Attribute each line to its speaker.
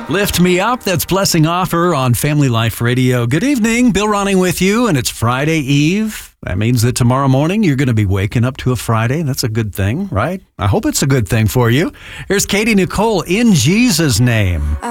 Speaker 1: Lift Me Up, that's Blessing Offer on Family Life Radio. Good evening, Bill Ronning with you, and it's Friday Eve. That means that tomorrow morning you're going to be waking up to a Friday. That's a good thing, right? I hope it's a good thing for you. Here's Katie Nicole, In Jesus' Name.